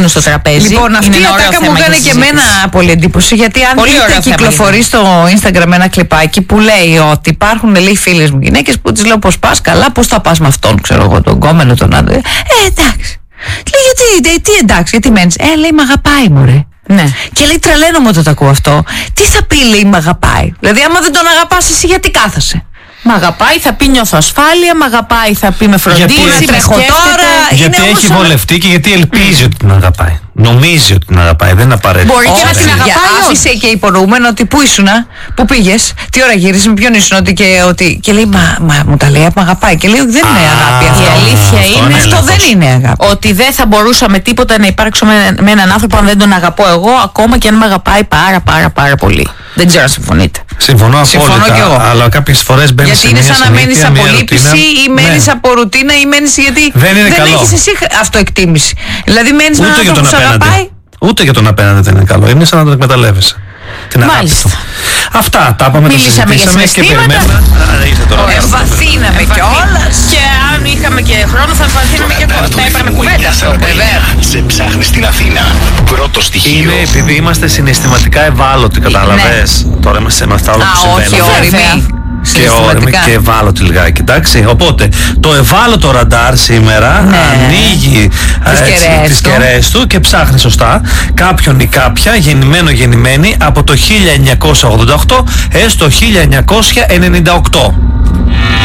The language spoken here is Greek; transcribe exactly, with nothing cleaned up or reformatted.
μείνουν στο τραπέζι. Λοιπόν, αυτή η ατάκα μου έκανε και εμένα πολύ εντύπωση, γιατί αν δείτε, κυκλοφορεί στο Instagram ένα κλιπάκι που λέει ότι υπάρχουν, λέει, φίλες μου γυναίκες που τις λέω πώς πας, καλά, πώς θα πας με αυτόν, ξέρω εγώ, τον κόμενο, τον άντρα. Ε, εντάξει. Λέει, γιατί, τι εντάξει, γιατί μένεις? Ε, λέει, μ' αγαπάει, μωρέ. Ναι. Και λέει, τρελαίνομαι όταν το ακούω αυτό. Τι θα πει, λέει, μ' αγαπάει? Δηλαδή, άμα δεν τον αγαπάς εσύ, γιατί κάθεσαι? Μ' αγαπάει, θα πει νιώθω ασφάλεια, μ' αγαπάει, θα πει με φροντίζει, να τρέχω τώρα. Γιατί είναι έχει όμως... βολευτεί και γιατί ελπίζει ότι την αγαπάει. Νομίζει ότι την αγαπάει, δεν είναι απαραίτητο. Μπορεί και να την αγαπάει. Άφησε και υπονοούμενο ότι πού ήσουνα, πού πήγες, τι ώρα γύρισες, με ποιον ήσουν, ότι και, ότι, και λέει, μα, μα μου τα λέει, μ' αγαπάει. Και λέει, δεν είναι αγάπη αυτό. Η αλήθεια αυτό είναι, αυτό δεν είναι αγάπη. Ότι δεν θα μπορούσα με τίποτα να υπάρξω με, με έναν άνθρωπο αν δεν τον αγαπώ εγώ, ακόμα και αν με αγαπάει πάρα πάρα πάρα πολύ. Δεν ξέρω αν συμφωνείτε. Συμφωνώ απόλυτα, αλλά κάποιες φορές μπαίνεις σε μια συνήθεια. Γιατί είναι σαν να μένεις από λύπηση ή μένεις ναι. από ρουτίνα ή μένεις γιατί δεν, δεν καλό. έχεις εσύ αυτοεκτίμηση. Δηλαδή μένεις με έναν άνθρωπο που σε αγαπάει. Ούτε για τον απέναντι δεν είναι καλό. Είναι σαν να τον εκμεταλλεύεσαι. Την αγάπη του. Αυτά τα είπαμε, τα συζητήσαμε και περιμένουμε. Εμβαθύναμε κιόλας. Και αν είχαμε και χρόνο θα εμβαθύναμε και τώρα. Τα είπαμε κουβέντα. Σε ψάχνει στην Αθήνα. Πρώτο στοιχείο. Είναι επειδή είμαστε συναισθηματικά ευάλωτοι, κατάλαβες. Τώρα είμαστε με αυτά όλα που συμβαίνουν. Α, όχι όριμοι. Και όριμοι και ευάλωτοι λιγάκι, εντάξει. Οπότε το ευάλωτο ραντάρ σήμερα ναι. ανοίγει τις κεραίες του και ψάχνει σωστά κάποιον ή κάποια γεννημένο γεννημένη από το χίλια εννιακόσια ογδόντα οκτώ έως το χίλια εννιακόσια ενενήντα οκτώ.